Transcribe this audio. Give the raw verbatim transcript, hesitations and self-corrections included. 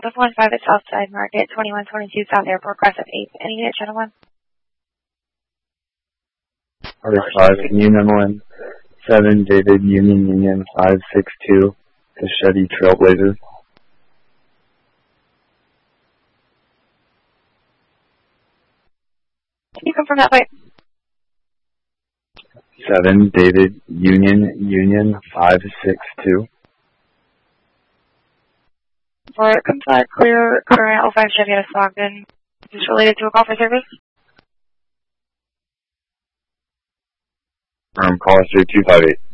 The one five at Southside Market, twenty-one twenty-two South Airport, Crescent eight. Any unit, Channel one? R five, Union one, seven, David, Union, Union, five six two, Cochette Trailblazer. Can you confirm that, please? seven, David, Union, Union, five six two. For Comfort Clear, current oh five Chevy out of Stockton. Is this related to a call for service? Um, call us through two five eight.